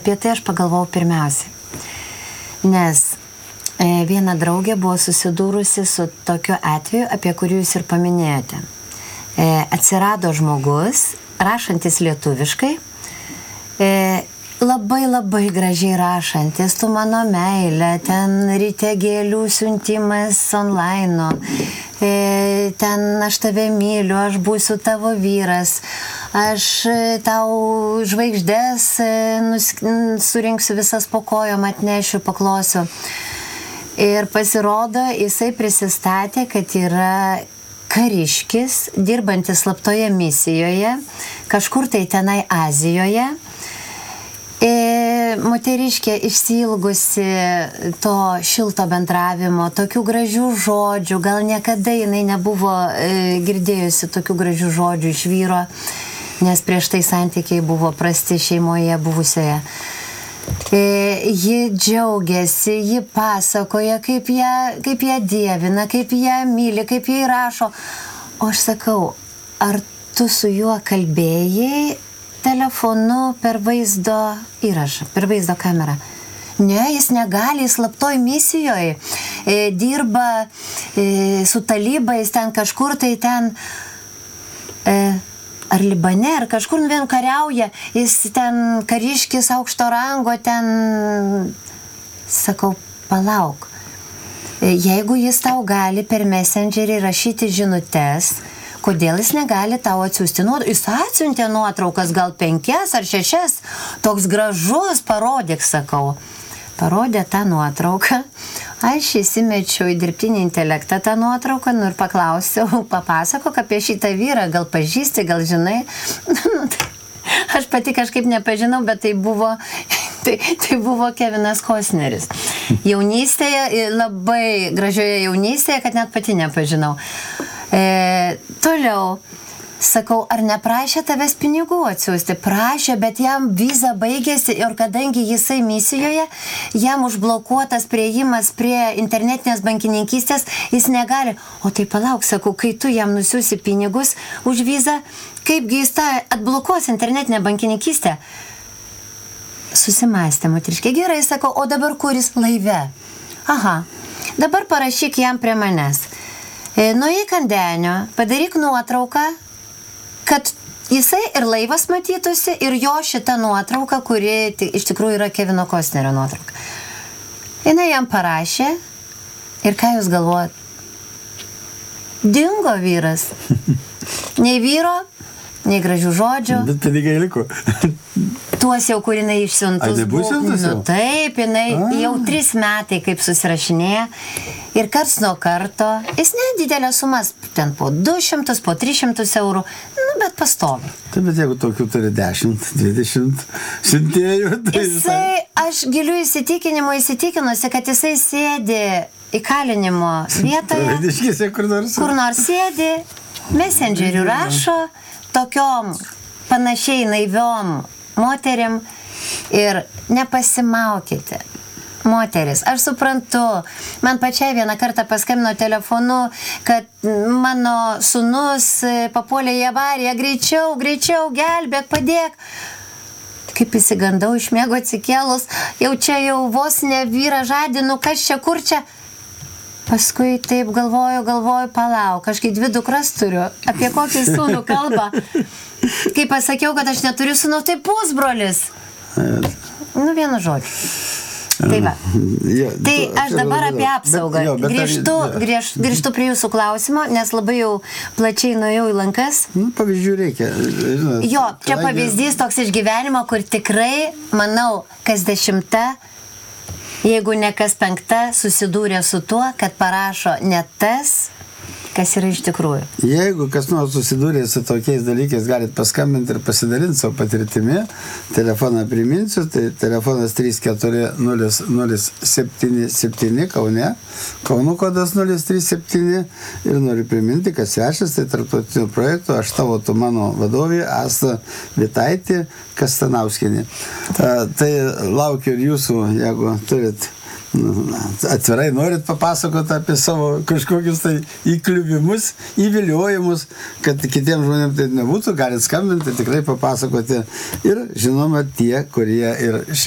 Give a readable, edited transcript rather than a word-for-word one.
apie tai aš pagalvojau pirmiausiai. Nes viena draugė buvo susidūrusi su tokiu atveju, apie kurį jūs ir paminėjote. Atsirado žmogus, rašantis lietuviškai, labai gražiai rašantis, tu mano meilė, ten ryte gėlių siuntimas online, ten aš tave myliu, aš būsiu tavo vyras, aš tau žvaigždės surinksiu visas po kojom, atnešiu, paklosiu. Ir pasirodo, jisai prisistatė, kad yra kariškis, dirbantis slaptoje misijoje, kažkur tai tenai Azijoje. Moteriškė išsiilgusi to šilto bendravimo, tokių gražių žodžių, gal niekada jinai nebuvo girdėjusi tokių gražių žodžių iš vyro, nes prieš tai santykiai buvo prasti šeimoje buvusioje. Ji džiaugiasi, ji pasakoja, kaip ją dievina, kaip ją myli, kaip jai rašo. O aš sakau, ar tu su juo kalbėjai telefonu per vaizdo įrašą, per vaizdo kamerą? Ne, jis negali, jis slaptoj misijoje, dirba su talybais ten kažkur tai ten, ar Libane, ar kažkur vien kariauja, jis ten kariškis aukšto rango, ten, sakau, palauk. Jeigu jis tau gali per Messengerį rašyti žinutes, kodėl jis negali tau atsiųsti nuotraukas? Jis atsiuntė nuotraukas, gal 5 ar 6, toks gražus, parodyk, sakau. Parodė tą nuotrauką, aš įsimečiau į dirbtinį intelektą tą nuotrauką, ir paklausiau, papasakok apie šitą vyrą, gal pažįsti, gal žinai. Aš pati kažkaip nepažinau, bet tai buvo Kevinas Costneris. Jaunystėje, labai gražioje jaunystėje, kad net pati nepažinau. Toliau, sakau, ar neprašė tavęs pinigų atsiųsti? Prašė, bet jam viza baigėsi ir kadangi jisai misijoje, jam užblokuotas priėjimas prie internetinės bankininkystės, jis negali. O tai palauk, sakau, kai tu jam nusiųsi pinigus už vizą, kaipgi jis tą atblokuos internetinę bankininkystę? Susimąstė moteriškė. Gerai, sakau, o dabar kuris laive? Aha, dabar parašyk jam prie manęs. Nueik ant denio, padaryk nuotrauką, kad jisai ir laivas matytųsi, ir jo šita nuotrauka, kuri iš tikrųjų yra Kevino Costnerio nuotrauka. Jinai jam parašė, ir ką jūs galvojat? Dingo vyras. Nei vyro, nei gražių žodžių. Bet pinigai liko. Tuos jau, kur jinai išsiuntus buvo. Nu taip, jinai jau 3 metai kaip susirašinėja. Ir karts nuo karto, jis nedidelė sumas, ten po 200, po 300 eurų, bet pastovi. Taip, bet jeigu tokių turi 10, 20 siuntėjų, tai jisai, aš giliu įsitikinusi, kad jisai sėdi įkalinimo vietoje, kur nors sėdi, Messengeriu rašo, tokiom panašiai naiviom moterim ir nepasimaukite. Moteris, aš suprantu, man pačiai vieną kartą paskambino telefonu, kad mano sūnus papuolė į avariją, greičiau, gelbėk, padėk. Kaip įsigandau, iš miego atsikėlus, jau vos ne vyrą žadinu, kas čia, kur čia. Paskui taip galvoju, palauk, aš kai 2 dukras turiu, apie kokį sūnų kalbą. Kai pasakiau, kad aš neturiu sūnų, tai pusbrolis. Vienu žodžiu. Tai va. Tai aš dabar apie apsaugą. Grįžtu prie jūsų klausimo, nes labai jau plačiai nuėjau į lankas. Pavyzdžių reikia. Jo, čia pavyzdys toks iš gyvenimo, kur tikrai, manau, kas 10, jeigu ne kas 5, susidūrė su tuo, kad parašo ne tas, kas yra iš tikrųjų. Jeigu kas nors susidūrė su tokiais dalykais, galit paskambinti ir pasidalinti savo patirtimi. Telefoną priminsiu, tai telefonas 3400777 Kaune, Kauno kodas 037 ir noriu priminti, kad svečias tai tarptautinių projektų Aš tavo, tu mano vadovė Asta Vitaitė Kastanauskienė. Tai laukiu ir jūsų, jeigu turit atvirai norit papasakoti apie savo kažkokius tai įkliuvimus, įviliojimus, kad kitiems žmonėms tai nebūtų, galit skambinti, tikrai papasakoti. Ir žinoma, tie, kurie ir